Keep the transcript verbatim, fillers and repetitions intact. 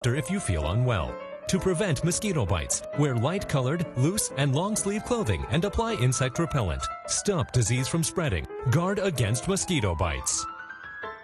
if you feel unwell. To prevent mosquito bites, wear light-colored, loose, and long-sleeve clothing and apply insect repellent. Stop disease from spreading. Guard against mosquito bites.